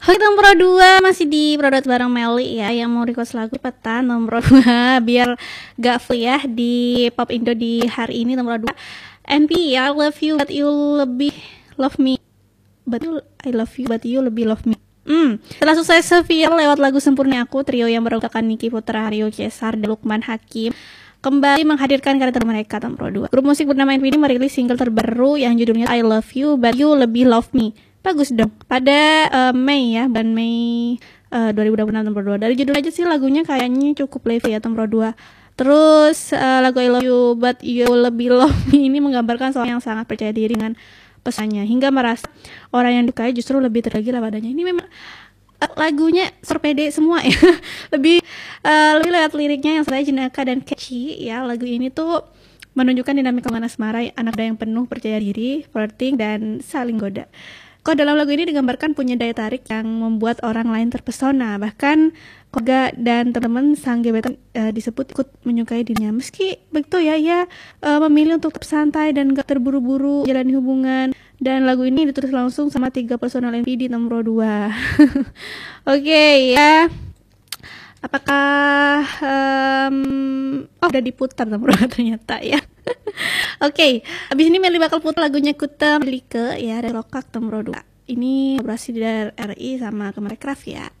Oke, nomor 2 masih di produk bareng Meli ya, yang mau request lagu cepetan nomor 2 biar gak full ya di Pop Indo di hari ini. Nomor 2 NP I love you but you lebih love me, but you, I love you but you lebih love me. Setelah sukses viral lewat lagu Sempurna Aku, trio yang beranggotakan Niki Putra, Rio Cesar, dan Lukman Hakim kembali menghadirkan karya terbaru mereka. Nomor 2, grup musik bernama NP ini merilis single terbaru yang judulnya I Love You But You Lebih Love Me. Bagus dong. Pada Mei ya, bulan Mei 2026. Nomor 2. Dari judul aja sih lagunya kayaknya cukup level ya. Nomor 2. Terus lagu I Love You But You Lebih Love Me ini menggambarkan seorang yang sangat percaya diri dengan pesannya, hingga merasa orang yang disukai justru lebih tergila padanya. Ini memang lagunya serpede semua ya. lebih lewat liriknya yang sangat jenaka dan catchy ya. Lagu ini tuh menunjukkan dinamika hubungan asmara anak muda yang penuh percaya diri, flirting, dan saling goda. Kok dalam lagu ini digambarkan punya daya tarik yang membuat orang lain terpesona. Bahkan keluarga dan teman sang gebetan disebut ikut menyukai dirinya. Meski begitu ya, ia memilih untuk tetap santai dan gak terburu-buru jalani hubungan. Dan lagu ini ditulis langsung sama 3 personal NP di nomor 2. Oke ya. Apakah udah diputar nomor 2 ternyata ya. Oke, abis ini Meli bakal putar lagunya Kuta Melike ya dari Lokak nomor 2. Ini kolaborasi dari RI sama Kemenparekraf ya.